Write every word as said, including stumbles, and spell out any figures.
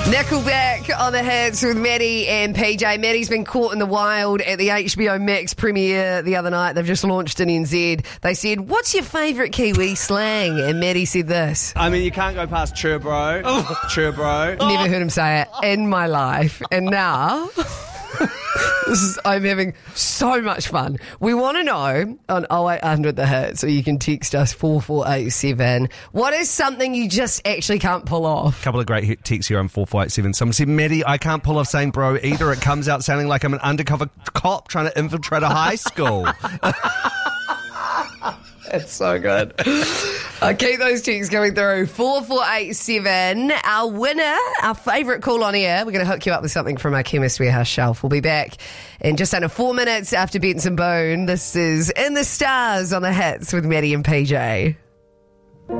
Nickelback on the hits with Maddie and P J. Maddie's been caught in the wild at the H B O Max premiere the other night. They've just launched in N Z. They said, what's your favourite Kiwi slang? And Maddie said this. I mean, you can't go past chur bro. Oh. Chur bro. Never heard him say it in my life. And now... This is, I'm having so much fun. We want to know on oh eight hundred the hit, so you can text us four four eight seven. What is something you just actually can't pull off? A couple of great hit texts here on four four eight seven. Someone said, Maddie, I can't pull off saying bro either. It comes out sounding like I'm an undercover cop trying to infiltrate a high school. That's so good. Uh, keep those texts coming through. four four eight seven. Our winner, our favourite call on air. We're going to hook you up with something from our Chemist Warehouse shelf. We'll be back in just under four minutes after Benson Boone. This is In the Stars on the hits with Maddie and P J.